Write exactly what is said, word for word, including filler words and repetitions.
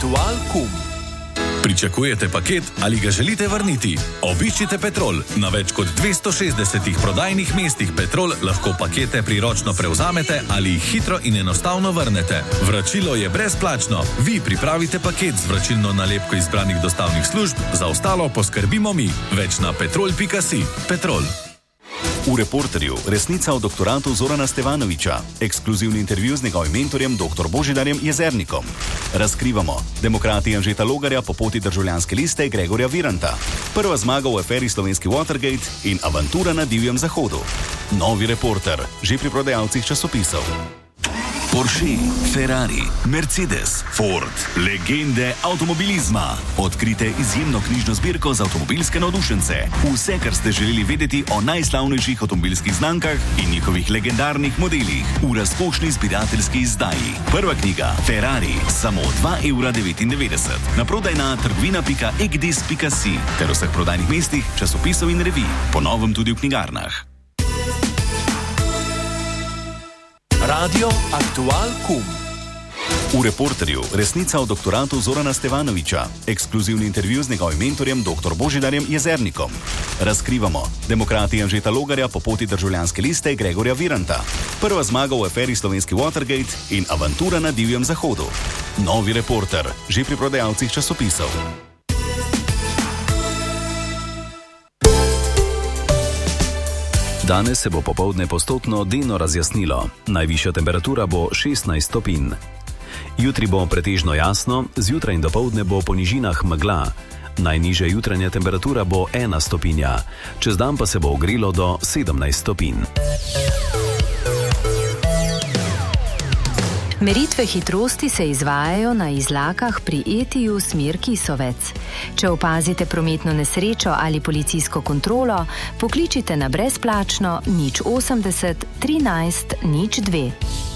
Aktual Kum. Pričakujete paket ali ga želite vrniti? Obiščite Petrol. Na več kot dvesto šestdesetih prodajnih mestih Petrol lahko pakete priročno prevzamete ali jih hitro in enostavno vrnete. Vračilo je brezplačno. Vi pripravite paket z vračilno nalepko izbranih dostavnih služb, za ostalo poskrbimo mi. Več na petrol pika si. Petrol. V Reporterju resnica o doktoratu Zorana Stevanovića, ekskluzivni intervju z njegovim mentorjem dr. Božidarjem Jezernikom. Razkrivamo demokrati Anžeta Logarja po poti državljanske liste Gregorja Viranta, prva zmaga v aferi slovenski Watergate in avantura na divjem zahodu. Novi Reporter, že pri prodajalcih časopisov. Porsche, Ferrari, Mercedes, Ford, legende avtomobilizma. Odkrite izjemno knjižno zbirko za avtomobilske navdušence. Vse, kar ste želeli vedeti o najslavnejših avtomobilskih znamkah in njihovih legendarnih modelih v razkošni zbirateljski izdaji. Prva knjiga Ferrari, samo dva evra devetindevetdeset. Na prodaj na trgovina pika egdis pika si ter vseh prodajnih mestih, časopisov in revij. Po novem tudi v knjigarnah. Radio Aktual Kum. V Reporterju resnica o doktoratu Zorana Stevanovića, ekskluzivni intervju z njegovim mentorjem dr. Božidarjem Jezernikom. Razkrivamo demokrati Anžeta Logarja po poti državljanske liste Gregorja Viranta, prva zmaga v aferi slovenski Watergate in avantura na divjem zahodu. Novi Reporter, že pri prodajalcih časopisov. Danes se bo popoldne postopno delno razjasnilo. Najvišja temperatura bo šestnajst stopinj. Jutri bo pretežno jasno, zjutraj in dopoldne bo po nižinah megla. Najnižja jutranja temperatura bo ena stopinja, čez dan pa se bo ogrelo do sedemnajst stopinj. Meritve hitrosti se izvajajo na izlakah pri Etiju smer Kisovec. Če opazite prometno nesrečo ali policijsko kontrolo, pokličite na brezplačno nič osemdeset trinajst nič dve.